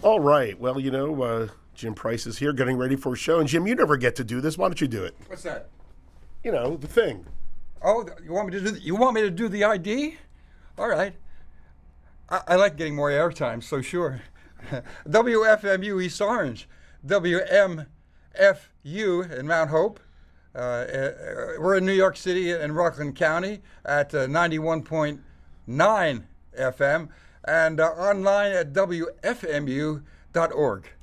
All right. Well, Jim Price is here getting ready for a show. And, Jim, you never get to do this. Why don't you do it? What's that? The thing. Oh, you want me to do? You want me to do the ID? All right. I like getting more airtime, so sure. WFMU East Orange, WMFU in Mount Hope. We're in New York City and Rockland County at 91.9 FM and online at WFMU.org.